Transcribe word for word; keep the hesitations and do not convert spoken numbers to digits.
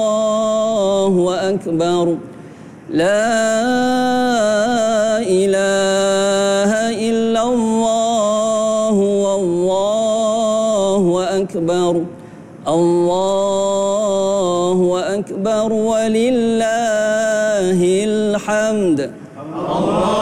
الله أكبر لا إله إلا الله والله أكبر الله أكبر ولله الحمد.